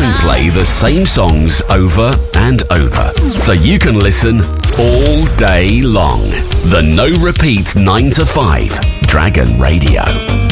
don't play the same songs over and over, so you can listen all day long. The No Repeat 9 to 5 Dragon Radio.